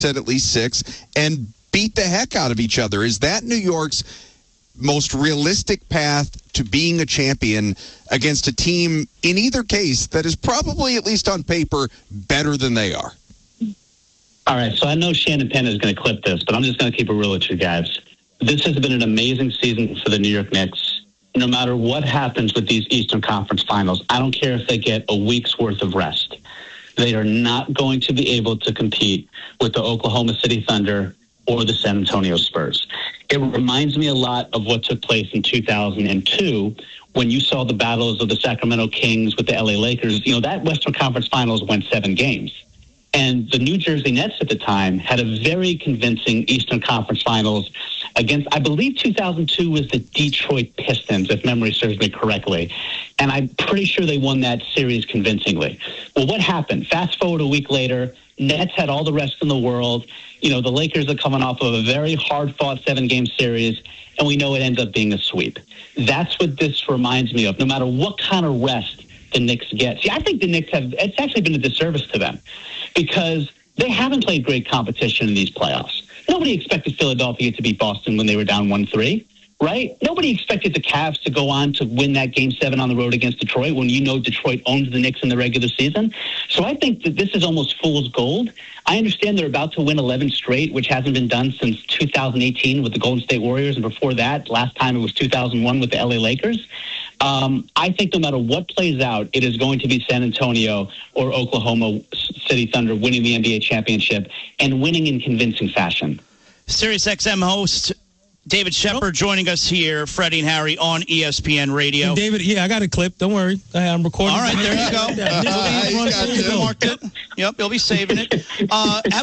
said at least 6, and beat the heck out of each other. Is that New York's most realistic path to being a champion against a team, in either case, that is probably, at least on paper, better than they are? All right, so I know Shannon Penn is going to clip this, but I'm just going to keep it real with you guys. This has been an amazing season for the New York Knicks. No matter what happens with these Eastern Conference Finals, I don't care if they get a week's worth of rest. They are not going to be able to compete with the Oklahoma City Thunder or the San Antonio Spurs. It reminds me a lot of what took place in 2002 when you saw the battles of the Sacramento Kings with the LA Lakers. You know, that Western Conference Finals went 7 games. And the New Jersey Nets at the time had a very convincing Eastern Conference Finals against, I believe 2002 was the Detroit Pistons, if memory serves me correctly. And I'm pretty sure they won that series convincingly. Well, what happened? Fast forward a week later, Nets had all the rest in the world. You know, the Lakers are coming off of a very hard-fought 7-game series, and we know it ends up being a sweep. That's what this reminds me of. No matter what kind of rest the Knicks get. See, I think the Knicks it's actually been a disservice to them because they haven't played great competition in these playoffs. Nobody expected Philadelphia to beat Boston when they were down 1-3, right? Nobody expected the Cavs to go on to win that Game 7 on the road against Detroit when you know Detroit owns the Knicks in the regular season. So I think that this is almost fool's gold. I understand they're about to win 11 straight, which hasn't been done since 2018 with the Golden State Warriors, and before that, last time it was 2001 with the LA Lakers. I think no matter what plays out, it is going to be San Antonio or Oklahoma City Thunder winning the NBA championship and winning in convincing fashion. SiriusXM host David Shepard joining us here, Freddie and Harry on ESPN Radio. And David, I got a clip. Don't worry. I'm recording. All right, there you go. Marked it. Yep, you'll be saving it. What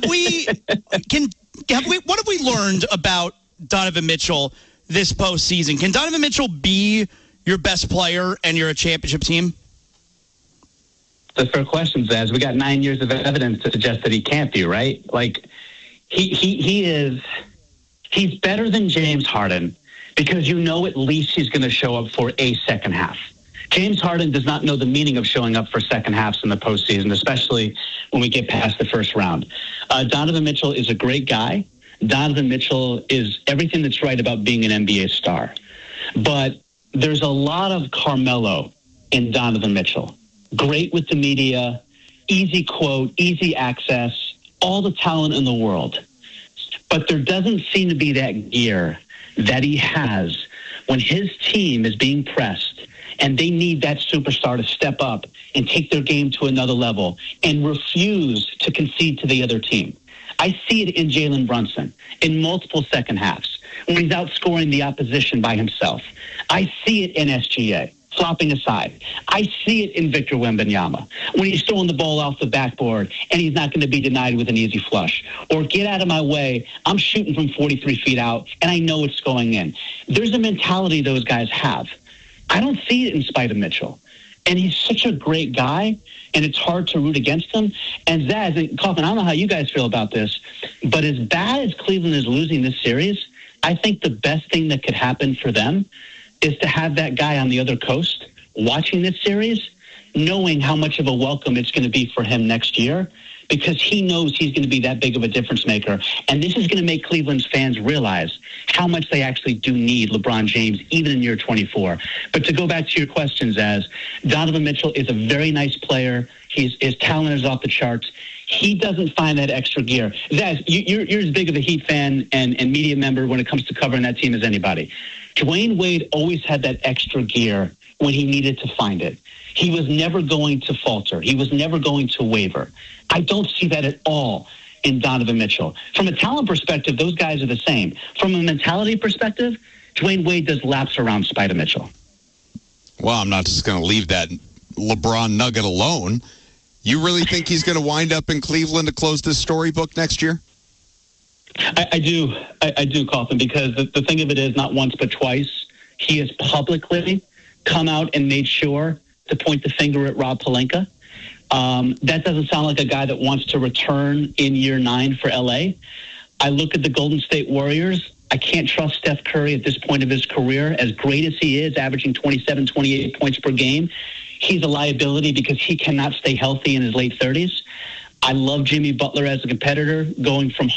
have we learned about Donovan Mitchell this postseason? Can Donovan Mitchell be your best player and you're a championship team? That's a fair question, Zaz. We got 9 years of evidence to suggest that he can't be, right? Like, he's better than James Harden because you know at least he's going to show up for a second half. James Harden does not know the meaning of showing up for second halves in the postseason, especially when we get past the first round. Donovan Mitchell is a great guy. Donovan Mitchell is everything that's right about being an NBA star. But there's a lot of Carmelo in Donovan Mitchell. Great with the media, easy quote, easy access, all the talent in the world. But there doesn't seem to be that gear that he has when his team is being pressed and they need that superstar to step up and take their game to another level and refuse to concede to the other team. I see it in Jalen Brunson in multiple second halves when he's outscoring the opposition by himself. I see it in SGA, flopping aside. I see it in Victor Wembanyama when he's throwing the ball off the backboard and he's not going to be denied with an easy flush. Or get out of my way, I'm shooting from 43 feet out and I know it's going in. There's a mentality those guys have. I don't see it in spite of Mitchell. And he's such a great guy, and it's hard to root against him. And Zaz, and Kaufman, I don't know how you guys feel about this, but as bad as Cleveland is losing this series, I think the best thing that could happen for them is to have that guy on the other coast watching this series, knowing how much of a welcome it's going to be for him next year, because he knows he's going to be that big of a difference maker. And this is going to make Cleveland's fans realize how much they actually do need LeBron James, even in year 24. But to go back to your questions, as Donovan Mitchell is a very nice player. His talent is off the charts. He doesn't find that extra gear. Zaz, you're as big of a Heat fan and media member when it comes to covering that team as anybody. Dwayne Wade always had that extra gear when he needed to find it. He was never going to falter. He was never going to waver. I don't see that at all in Donovan Mitchell. From a talent perspective, those guys are the same. From a mentality perspective, Dwayne Wade does laps around Spider Mitchell. Well, I'm not just going to leave that LeBron nugget alone. You really think he's going to wind up in Cleveland to close this storybook next year? I do, Kaufman, because the thing of it is, not once but twice, he has publicly come out and made sure to point the finger at Rob Pelinka. That doesn't sound like a guy that wants to return in year 9 for LA. I look at the Golden State Warriors. I can't trust Steph Curry at this point of his career. As great as he is, averaging 27, 28 points per game, he's a liability because he cannot stay healthy in his late 30s. I love Jimmy Butler as a competitor going from